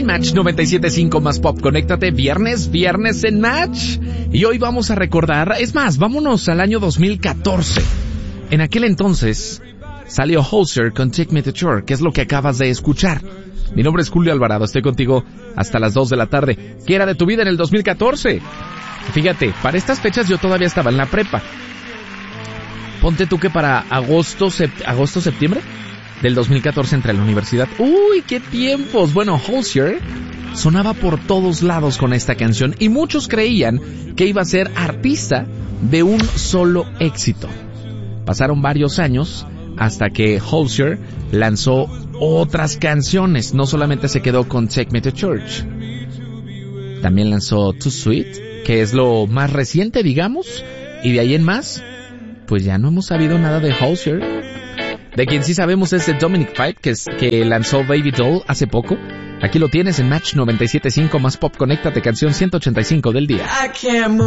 En Match 97.5 más pop, conéctate, viernes en Match. Y hoy vamos a recordar, es más, vámonos al año 2014. En aquel entonces salió Hozier con Take Me to Church, que es lo que acabas de escuchar. Mi nombre es Julio Alvarado, estoy contigo hasta las 2 de la tarde. ¿Qué era de tu vida en el 2014? Fíjate, para estas fechas yo todavía estaba en la prepa. Ponte tú que para agosto-septiembre del 2014 entré a la universidad. ¡Uy, qué tiempos! Bueno, Hozier sonaba por todos lados con esta canción y muchos creían que iba a ser artista de un solo éxito. Pasaron varios años hasta que Hozier lanzó otras canciones. No solamente se quedó con Take Me to Church. También lanzó Too Sweet, que es lo más reciente, digamos. Y de ahí en más, pues ya no hemos sabido nada de Hozier. De quien sí sabemos es de Dominic Fike, que lanzó Baby Doll hace poco. Aquí lo tienes en Match 97.5 más pop, conéctate, canción 185 del día.